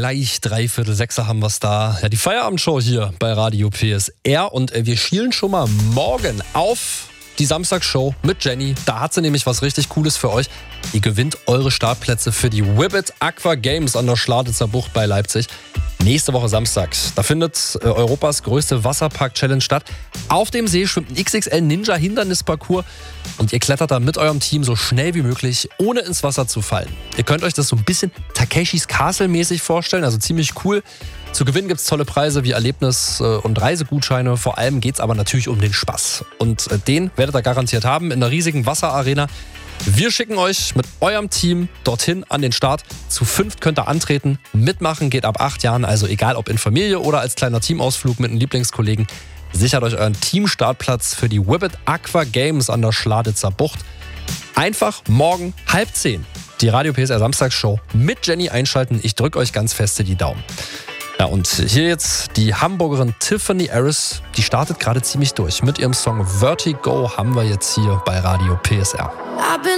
gleich 5:45 haben wir es da. Ja, die Feierabendshow hier bei Radio PSR. Und wir schielen schon mal morgen auf die Samstagsshow mit Jenny. Da hat sie nämlich was richtig Cooles für euch. Ihr gewinnt eure Startplätze für die Whippet Aqua Games an der Schladitzer Bucht bei Leipzig. Nächste Woche Samstag. Da findet Europas größte Wasserpark-Challenge statt. Auf dem See schwimmt ein XXL Ninja Hindernisparcours und ihr klettert da mit eurem Team so schnell wie möglich, ohne ins Wasser zu fallen. Ihr könnt euch das so ein bisschen Takeshis Castle mäßig vorstellen, also ziemlich cool. Zu gewinnen gibt es tolle Preise wie Erlebnis- und Reisegutscheine. Vor allem geht es aber natürlich um den Spaß. Und den werdet ihr garantiert haben in einer riesigen Wasserarena. Wir schicken euch mit eurem Team dorthin an den Start. Zu 5 könnt ihr antreten. Mitmachen geht ab 8 Jahren, also egal ob in Familie oder als kleiner Teamausflug mit einem Lieblingskollegen. Sichert euch euren Teamstartplatz für die Whippet Aqua Games an der Schladitzer Bucht. Einfach morgen 9:30 die Radio PSR Samstagsshow mit Jenny einschalten. Ich drücke euch ganz feste die Daumen. Ja, und hier jetzt die Hamburgerin Tiffany Harris, die startet gerade ziemlich durch. Mit ihrem Song Vertigo haben wir jetzt hier bei Radio PSR.